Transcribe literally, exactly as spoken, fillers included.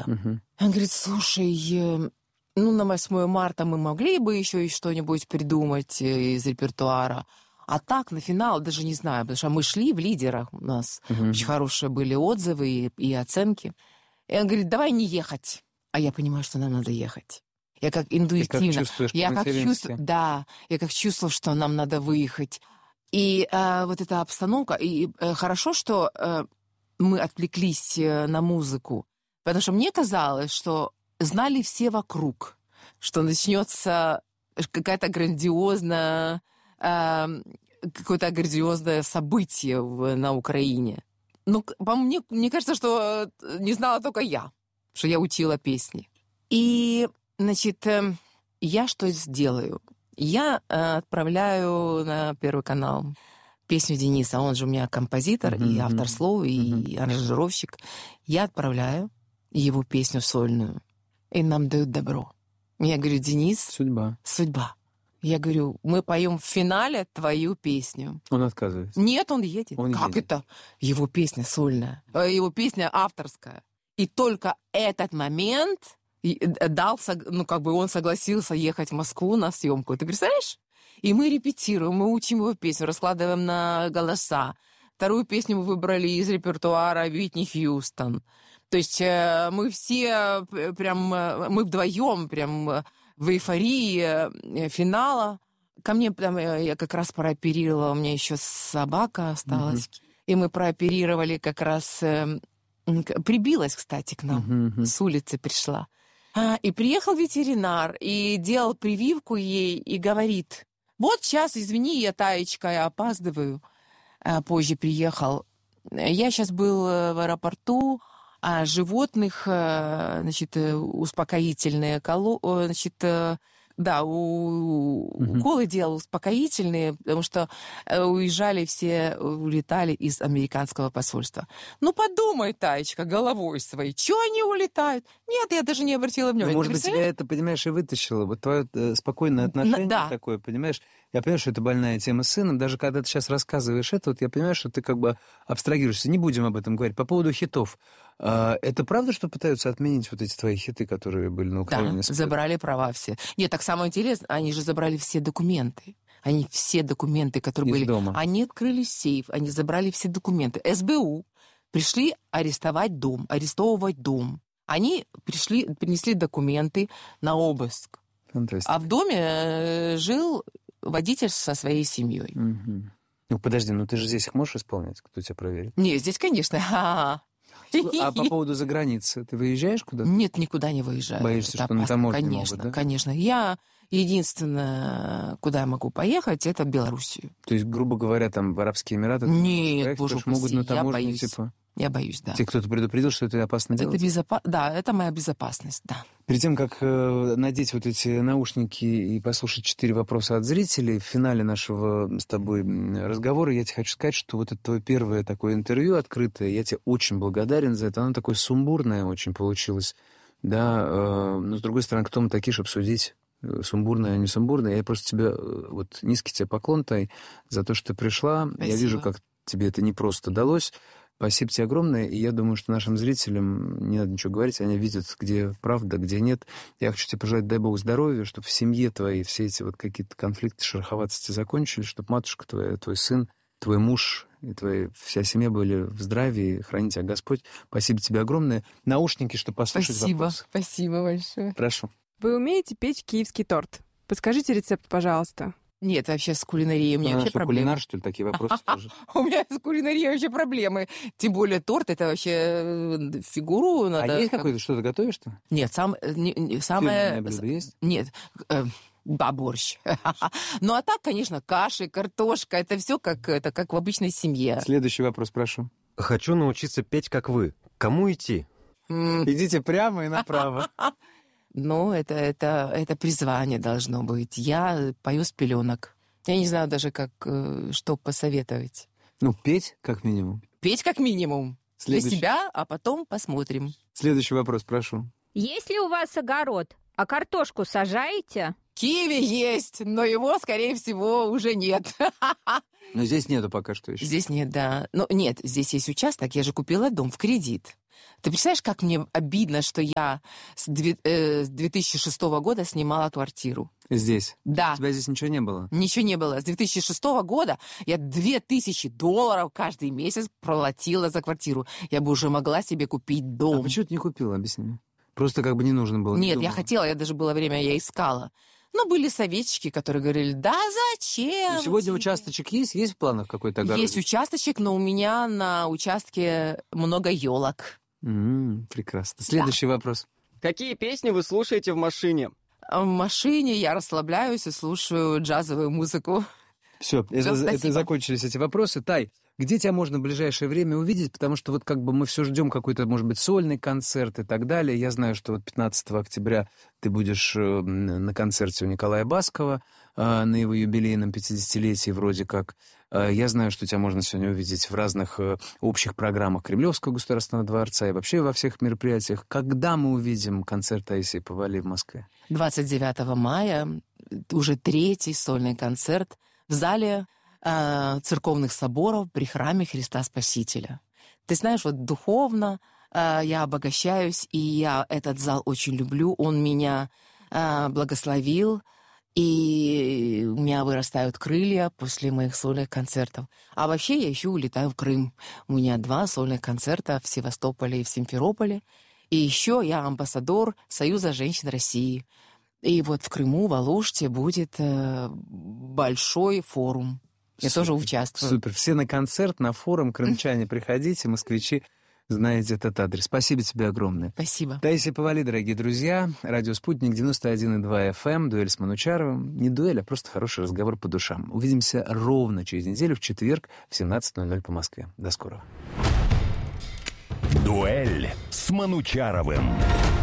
Угу. Он говорит, слушай, ну, на восьмое марта мы могли бы еще и что-нибудь придумать из репертуара. А так, на финал даже не знаю, потому что мы шли в лидерах, у нас Угу. очень хорошие были отзывы и, и оценки. И он говорит, давай не ехать. А я понимаю, что нам надо ехать. Я как интуитивно. Ты как чувствуешь я как чувствую, да, я как чувствовала, что нам надо выехать. И э, вот эта обстановка. И э, хорошо, что э, мы отвлеклись э, на музыку. Потому что мне казалось, что знали все вокруг, что начнется какая-то грандиозная, э, какое-то грандиозное событие в, на Украине. Ну, по мне, мне кажется, что не знала только я, что я учила песни. И, значит, э, я что сделаю? Я э, отправляю на Первый канал песню Дениса. Он же у меня композитор, mm-hmm. и автор слов, и mm-hmm. аранжировщик. Я отправляю его песню сольную. И нам дают добро. Я говорю, Денис... Судьба. Судьба. Я говорю, мы поем в финале твою песню. Он отказывается? Нет, он едет. Он как едет. это? Его песня сольная. Его песня авторская. И только этот момент дал, ну, как бы он согласился ехать в Москву на съемку. Ты представляешь? И мы репетируем, мы учим его песню, раскладываем на голоса. Вторую песню мы выбрали из репертуара Уитни Хьюстон. То есть мы все прям, мы вдвоем прям в эйфории финала. Ко мне там, я как раз прооперировала, у меня еще собака осталась. Mm-hmm. И мы прооперировали как раз... Прибилась, кстати, к нам. Mm-hmm. С улицы пришла. А, и приехал ветеринар, и делал прививку ей, и говорит, вот сейчас, извини, я, Таечка, я опаздываю. А позже приехал. Я сейчас был в аэропорту, а животных, значит, успокоительные, коло... значит, да, у... угу. уколы делал успокоительные, потому что уезжали все, улетали из американского посольства. Ну, подумай, Таечка, головой своей, чего они улетают? Нет, я даже не обратила внимания. Ну, может быть, тебя это, понимаешь, и вытащило. Вот твое э, спокойное отношение да. такое, понимаешь? Я понимаю, что это больная тема с сыном. Даже когда ты сейчас рассказываешь это, вот я понимаю, что ты как бы абстрагируешься. Не будем об этом говорить. По поводу хитов. А, это правда, что пытаются отменить вот эти твои хиты, которые были на Украине? Да, забрали права все. Нет, так самое интересное, они же забрали все документы. Они все документы, которые из были... дома. Они открыли сейф, они забрали все документы. эс бэ у пришли арестовать дом, арестовывать дом. Они пришли, принесли документы на обыск. Фантастика. А в доме жил водитель со своей семьей. Угу. Ну, подожди, ну ты же здесь их можешь исполнять? Кто тебя проверит? Не, здесь, конечно. А по поводу заграницы? Ты выезжаешь куда-то? Нет, никуда не выезжаю. Боишься, это что на таможне Конечно, могут, да? конечно. Я единственное, куда я могу поехать, это в Белоруссию. То есть, грубо говоря, там в Арабские Эмираты? Нет, боже упаси, могут на я таможне, боюсь. Типа... Я боюсь, да. Тебе кто-то предупредил, что это опасно делать? Это безопа... Да, это моя безопасность, да. Перед тем, как э, надеть вот эти наушники и послушать четыре вопроса от зрителей, в финале нашего с тобой разговора я тебе хочу сказать, что вот это твое первое такое интервью открытое, я тебе очень благодарен за это. Оно такое сумбурное очень получилось, да, э, но, с другой стороны, кто мы такие, чтобы судить? Сумбурное, а не сумбурное. Я просто тебе, вот низкий тебе поклон, Тай, за то, что ты пришла. Спасибо. Я вижу, как тебе это не просто далось. Спасибо тебе огромное, и я думаю, что нашим зрителям не надо ничего говорить, они видят, где правда, где нет. Я хочу тебе пожелать, дай Бог, здоровья, чтобы в семье твоей все эти вот какие-то конфликты, шероховатости закончились, чтобы матушка твоя, твой сын, твой муж и твоя вся семья были в здравии, храни тебя Господь. Спасибо тебе огромное. Наушники, чтобы послушать Спасибо, вопрос. спасибо большое. Прошу. Вы умеете печь киевский торт? Подскажите рецепт, пожалуйста. Нет, вообще с кулинарией у меня А, вообще что, проблемы. кулинар, что ли, такие вопросы тоже? У меня с куliнарией вообще проблемы. Тем более торт, это вообще фигуру надо... А есть какое-то, что-то готовишь-то? Нет, сам, не, не, самое... Фирменное блюдо есть? Нет, э, да, борщ. Ну, а так, конечно, каши, картошка, это все как, это, как в обычной семье. Следующий вопрос, прошу. Хочу научиться петь, как вы. Кому идти? Идите прямо и направо. Ну, это, это, это призвание должно быть. Я пою с пеленок. Я не знаю даже, как, что посоветовать. Ну, петь, как минимум. Петь как минимум. Следующий. Для себя, а потом посмотрим. Следующий вопрос, прошу. Есть ли у вас огород, а картошку сажаете? Киеве есть, но его, скорее всего, уже нет. Но здесь нету пока что еще. Здесь нет, да. Ну, нет, здесь есть участок, я же купила дом в кредит. Ты представляешь, как мне обидно, что я с две тысячи шестого года снимала квартиру? Здесь? Да. У тебя здесь ничего не было? Ничего не было. С две тысячи шестого года я две тысячи долларов каждый месяц платила за квартиру. Я бы уже могла себе купить дом. А почему ты не купила, объясни? Просто как бы не нужно было. Нет, не я хотела, я даже было время, я искала. Но были советчики, которые говорили, да зачем? Ну, сегодня тебе? Участочек есть? Есть в планах какой-то огород? Есть участочек, но у меня на участке много елок. М-м, прекрасно. Следующий да. вопрос. Какие песни вы слушаете в машине? В машине я расслабляюсь и слушаю джазовую музыку. Все, это, это закончились эти вопросы. Тай, где тебя можно в ближайшее время увидеть? Потому что вот как бы мы все ждем какой-то, может быть, сольный концерт и так далее. Я знаю, что вот пятнадцатого октября ты будешь на концерте у Николая Баскова на его юбилейном пятидесятилетии вроде как. Я знаю, что тебя можно сегодня увидеть в разных общих программах Кремлевского государственного дворца и вообще во всех мероприятиях. Когда мы увидим концерт Таисии Повалий в Москве? двадцать девятого мая, уже третий сольный концерт в зале э, церковных соборов при храме Христа Спасителя. Ты знаешь, вот духовно э, я обогащаюсь, и я этот зал очень люблю. Он меня э, благословил, и у меня вырастают крылья после моих сольных концертов. А вообще я еще улетаю в Крым. У меня два сольных концерта в Севастополе и в Симферополе. И еще я амбассадор Союза женщин России. И вот в Крыму, в Алуште, будет э, большой форум. Я Супер. тоже участвую. Супер. Все на концерт, на форум. Крымчане, приходите, москвичи, знаете этот адрес. Спасибо тебе огромное. Спасибо. Таисия Повалий, дорогие друзья. Радио «Спутник», девяносто один и два эф эм, дуэль с Манучаровым. Не дуэль, а просто хороший разговор по душам. Увидимся ровно через неделю, в четверг, в семнадцать ноль ноль по Москве. До скорого. Дуэль с Манучаровым.